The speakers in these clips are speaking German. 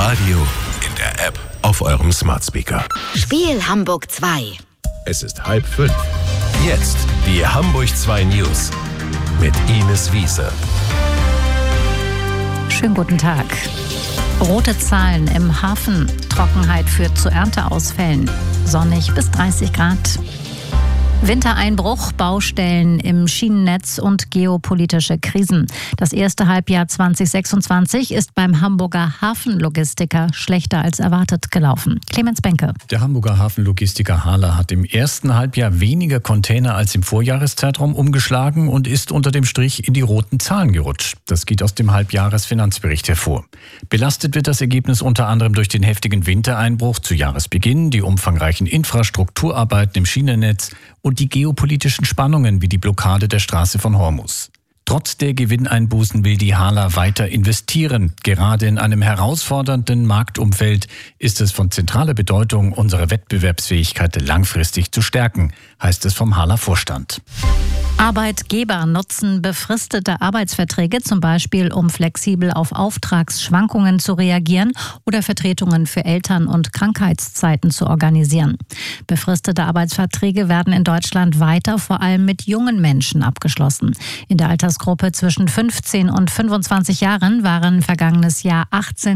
Radio, in der App, auf eurem Smart Speaker. Spiel Hamburg 2. Es ist 4:30. Jetzt die Hamburg 2 News mit Ines Wiese. Schönen guten Tag. Rote Zahlen im Hafen. Trockenheit führt zu Ernteausfällen. Sonnig bis 30 Grad. Wintereinbruch, Baustellen im Schienennetz und geopolitische Krisen. Das erste Halbjahr 2026 ist beim Hamburger Hafenlogistiker schlechter als erwartet gelaufen. Clemens Benke. Der Hamburger Hafenlogistiker HHLA hat im ersten Halbjahr weniger Container als im Vorjahreszeitraum umgeschlagen und ist unter dem Strich in die roten Zahlen gerutscht. Das geht aus dem Halbjahresfinanzbericht hervor. Belastet wird das Ergebnis unter anderem durch den heftigen Wintereinbruch zu Jahresbeginn, die umfangreichen Infrastrukturarbeiten im Schienennetz und die geopolitischen Spannungen wie die Blockade der Straße von Hormuz. Trotz der Gewinneinbußen will die HHLA weiter investieren. Gerade in einem herausfordernden Marktumfeld ist es von zentraler Bedeutung, unsere Wettbewerbsfähigkeit langfristig zu stärken, heißt es vom HHLA-Vorstand. Arbeitgeber nutzen befristete Arbeitsverträge, zum Beispiel um flexibel auf Auftragsschwankungen zu reagieren oder Vertretungen für Eltern- und Krankheitszeiten zu organisieren. Befristete Arbeitsverträge werden in Deutschland weiter vor allem mit jungen Menschen abgeschlossen. In der Altersgruppe zwischen 15 und 25 Jahren waren vergangenes Jahr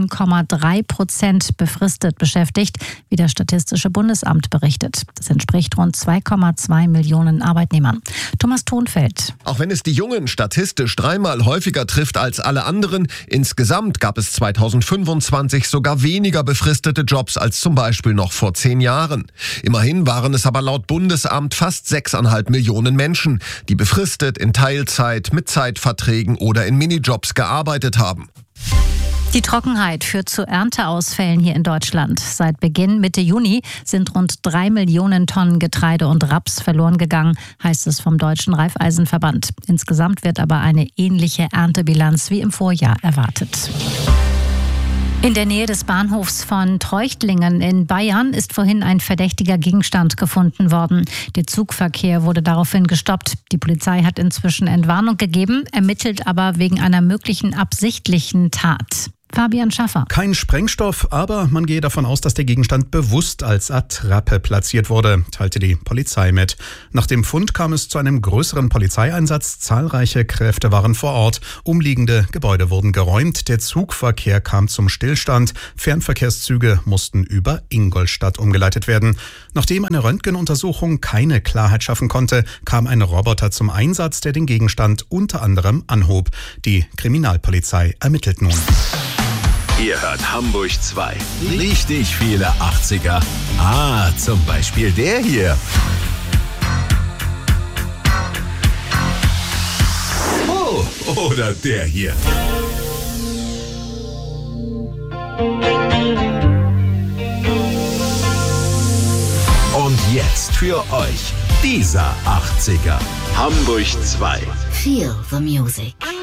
18,3% befristet beschäftigt, wie das Statistische Bundesamt berichtet. Das entspricht rund 2,2 Millionen Arbeitnehmern. Thomas Thonfeld. Auch wenn es die Jungen statistisch 3-mal häufiger trifft als alle anderen, insgesamt gab es 2025 sogar weniger befristete Jobs als zum Beispiel noch vor 10 Jahren. Immerhin waren es aber laut Bundesamt fast 6,5 Millionen Menschen, die befristet in Teilzeit, mit Zeitverträgen oder in Minijobs gearbeitet haben. Die Trockenheit führt zu Ernteausfällen hier in Deutschland. Seit Beginn Mitte Juni sind rund 3 Millionen Tonnen Getreide und Raps verloren gegangen, heißt es vom Deutschen Reifeisenverband. Insgesamt wird aber eine ähnliche Erntebilanz wie im Vorjahr erwartet. In der Nähe des Bahnhofs von Treuchtlingen in Bayern ist vorhin ein verdächtiger Gegenstand gefunden worden. Der Zugverkehr wurde daraufhin gestoppt. Die Polizei hat inzwischen Entwarnung gegeben, ermittelt aber wegen einer möglichen absichtlichen Tat. Fabian Schaffer. Kein Sprengstoff, aber man gehe davon aus, dass der Gegenstand bewusst als Attrappe platziert wurde, teilte die Polizei mit. Nach dem Fund kam es zu einem größeren Polizeieinsatz. Zahlreiche Kräfte waren vor Ort. Umliegende Gebäude wurden geräumt. Der Zugverkehr kam zum Stillstand. Fernverkehrszüge mussten über Ingolstadt umgeleitet werden. Nachdem eine Röntgenuntersuchung keine Klarheit schaffen konnte, kam ein Roboter zum Einsatz, der den Gegenstand unter anderem anhob. Die Kriminalpolizei ermittelt nun. Ihr hört Hamburg 2. Richtig viele 80er. Zum Beispiel der hier. Oh, oder der hier. Und jetzt für euch dieser 80er. Hamburg 2. Feel the music.